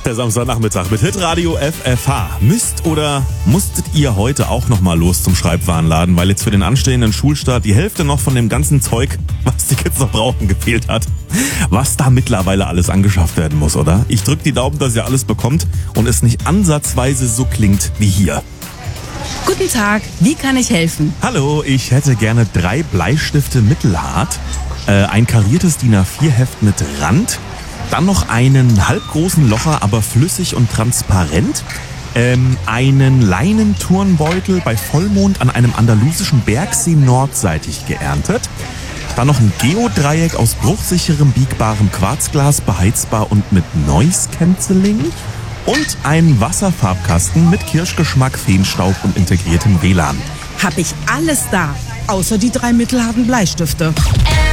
Der Samstagnachmittag mit Hitradio FFH. Müsst oder musstet ihr heute auch nochmal los zum Schreibwarenladen, weil jetzt für den anstehenden Schulstart die Hälfte noch von dem ganzen Zeug, was die Kids noch brauchen, gefehlt hat? Was da mittlerweile alles angeschafft werden muss, oder? Ich drück die Daumen, dass ihr alles bekommt und es nicht ansatzweise so klingt wie hier. Guten Tag, wie kann ich helfen? Hallo, ich hätte gerne 3 Bleistifte Mittelhart, ein kariertes DIN A4-Heft mit Rand, dann noch einen halbgroßen Locher, aber flüssig und transparent, einen Leinenturnbeutel bei Vollmond an einem andalusischen Bergsee nordseitig geerntet, dann noch ein Geodreieck aus bruchsicherem, biegbarem Quarzglas, beheizbar und mit Noise Cancelling und einen Wasserfarbkasten mit Kirschgeschmack, Feenstaub und integriertem WLAN. Hab ich alles da, außer die 3 mittelharten Bleistifte.